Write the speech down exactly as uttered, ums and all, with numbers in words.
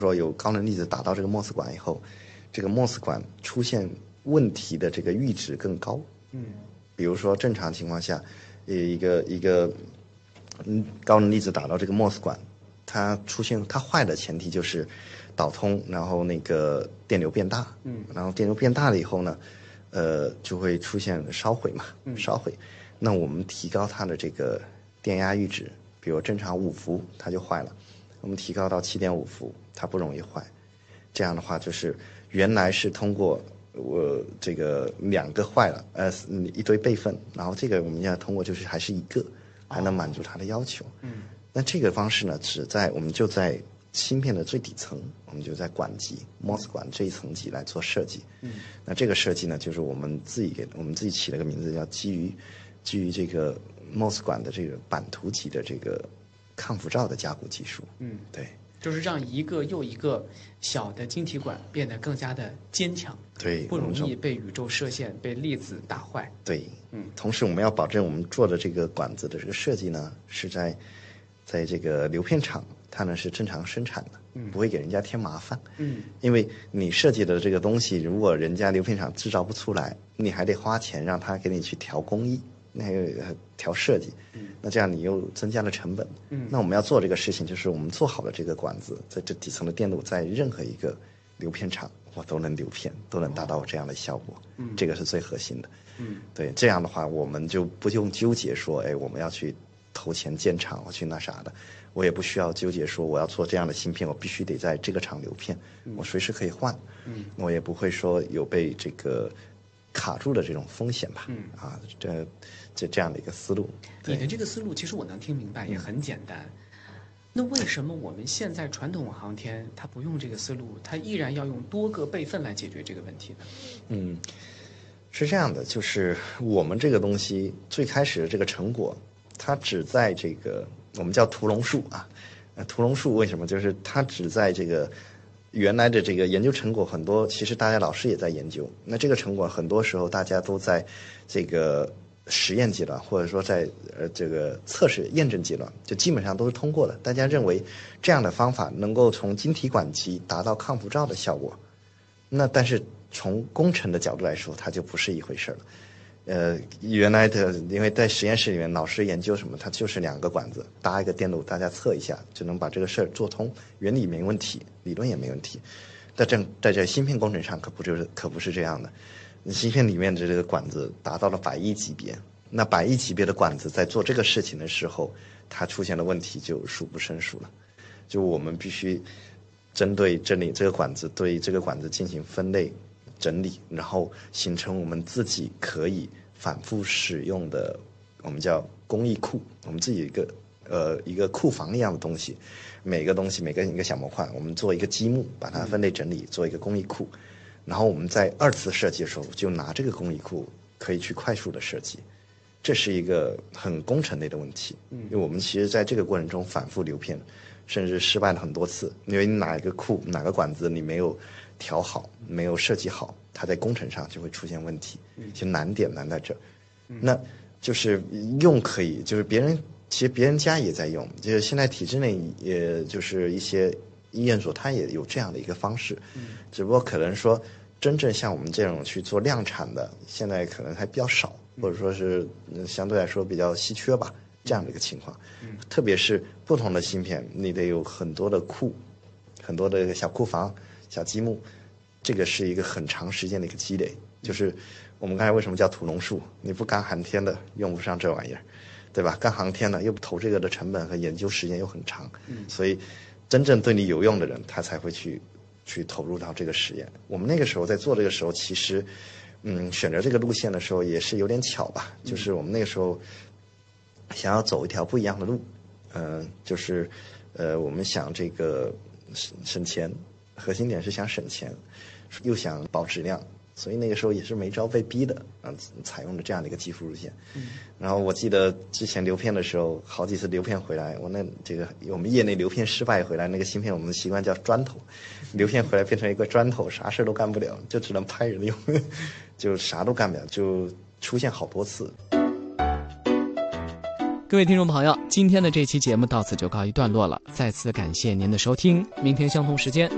说有高能粒子打到这个 M O S 管以后，这个 M O S 管出现问题的这个阈值更高。 嗯， 比如说正常情况下，一个一个嗯高能粒子打到这个 M O S 管，它出现它坏的前提就是导通，然后那个电流变大。 嗯， 然后电流变大了以后呢，呃，就会出现烧毁嘛，烧毁。那我们提高它的这个电压阈值，比如正常五伏它就坏了，我们提高到七点五伏，它不容易坏。这样的话，就是原来是通过我这个两个坏了，呃，一堆备份，然后这个我们要通过就是还是一个，还能满足它的要求。 嗯， 那这个方式呢，只在我们就在芯片的最底层，我们就在管级 M O S 管这一层级来做设计。 嗯， 那这个设计呢，就是我们自己给我们自己起了个名字，叫基于基于这个 M O S 管的这个版图级的这个抗辐照的加固技术。 嗯， 对， 就是让一个又一个小的晶体管变得更加的坚强， 对， 不容易被宇宙射线、被粒子打坏。 对， 嗯， 同时我们要保证我们做的这个管子的这个设计呢，是在在这个流片厂它呢是正常生产的， 嗯， 不会给人家添麻烦。 嗯， 因为你设计的这个东西，如果人家流片厂制造不出来，你还得花钱让他给你去调工艺，那个调设计， 嗯， 那这样你又增加了成本。 嗯， 那我们要做这个事情，就是我们做好了这个管子，在这底层的电路，在任何一个流片厂，我都能流片，都能达到这样的效果。 嗯， 这个是最核心的。 嗯， 对，这样的话，我们就不用纠结说，哎，我们要去投钱建厂，我去那啥的，我也不需要纠结说我要做这样的芯片，我必须得在这个厂流片，我随时可以换。 嗯， 我也不会说有被这个卡住的这种风险吧。 嗯， 啊，这这这样的一个思路。 你的这个思路其实我能听明白，也很简单。那为什么我们现在传统航天它不用这个思路，它依然要用多个备份来解决这个问题呢？ 嗯，是这样的，就是我们这个东西最开始的这个成果，它只在这个我们叫屠龙术啊。呃，屠龙术为什么？就是它只在这个原来的这个研究成果很多，其实大家老师也在研究。那这个成果很多时候大家都在这个实验阶段，或者说在呃这个测试验证阶段，就基本上都是通过的。大家认为这样的方法能够从晶体管级达到抗辐照的效果。那但是从工程的角度来说，它就不是一回事了。呃，原来的因为在实验室里面，老师研究什么，它就是两个管子搭一个电路，大家测一下就能把这个事儿做通，原理没问题，理论也没问题。在这在这芯片工程上可不就是可不是这样的，芯片里面的这个管子达到了百亿级别，那百亿级别的管子在做这个事情的时候，它出现的问题就数不胜数了。就我们必须针对这里这个管子，对这个管子进行分类整理，然后形成我们自己可以反复使用的，我们叫工艺库，我们自己一个呃一个库房一样的东西，每个东西每个一个小模块，我们做一个积木，把它分类整理，做一个工艺库，然后我们在二次设计的时候就拿这个工艺库可以去快速的设计。这是一个很工程类的问题，因为我们其实在这个过程中反复流片，甚至失败了很多次，因为你哪一个库哪个管子你没有调好，没有设计好，它在工程上就会出现问题。其实难点难在这儿，那就是用可以，就是别人其实别人家也在用，就是现在体制内也就是一些医院所它也有这样的一个方式，只不过可能说真正像我们这种去做量产的，现在可能还比较少，或者说是相对来说比较稀缺吧，这样的一个情况。特别是不同的芯片，你得有很多的库，很多的小库房、小积木，这个是一个很长时间的一个积累。就是我们刚才为什么叫屠龙术？你不干航天的用不上这玩意儿，对吧？干航天的又投这个的成本和研究时间又很长，所以真正对你有用的人，他才会去去投入到这个实验。我们那个时候在做这个时候，其实嗯选择这个路线的时候也是有点巧吧，就是我们那个时候想要走一条不一样的路，嗯、呃，就是呃我们想这个省省钱，核心点是想省钱，又想保质量。所以那个时候也是没招被逼的，啊，采用了这样的一个技术路线。嗯，然后我记得之前流片的时候，好几次流片回来，我那这个我们业内流片失败回来，那个芯片我们的习惯叫砖头，流片回来变成一个砖头，啥事都干不了，就只能拍人用，就啥都干不了，就出现好多次。 各位听众朋友，今天的这期节目到此就告一段落了，再次感谢您的收听，明天相同时间